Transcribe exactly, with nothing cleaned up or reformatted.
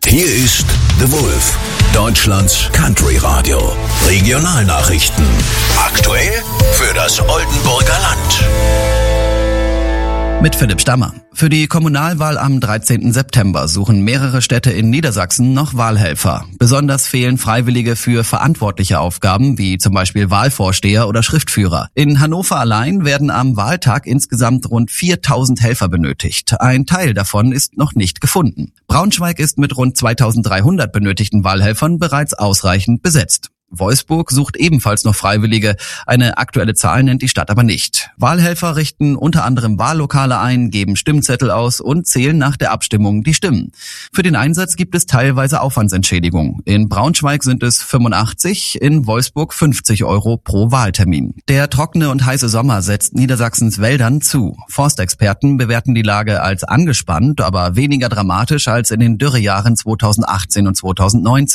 Hier ist The Wolf, Deutschlands Country Radio. Regionalnachrichten. Aktuell für das Oldenburger Land. Mit Philipp Stammer. Für die Kommunalwahl am dreizehnten September suchen mehrere Städte in Niedersachsen noch Wahlhelfer. Besonders fehlen Freiwillige für verantwortliche Aufgaben, wie zum Beispiel Wahlvorsteher oder Schriftführer. In Hannover allein werden am Wahltag insgesamt rund viertausend Helfer benötigt. Ein Teil davon ist noch nicht gefunden. Braunschweig ist mit rund zweitausenddreihundert benötigten Wahlhelfern bereits ausreichend besetzt. Wolfsburg sucht ebenfalls noch Freiwillige. Eine aktuelle Zahl nennt die Stadt aber nicht. Wahlhelfer richten unter anderem Wahllokale ein, geben Stimmzettel aus und zählen nach der Abstimmung die Stimmen. Für den Einsatz gibt es teilweise Aufwandsentschädigung. In Braunschweig sind es fünfundachtzig, in Wolfsburg fünfzig Euro pro Wahltermin. Der trockene und heiße Sommer setzt Niedersachsens Wäldern zu. Forstexperten bewerten die Lage als angespannt, aber weniger dramatisch als in den Dürrejahren zweitausendachtzehn und zweitausendneunzehn.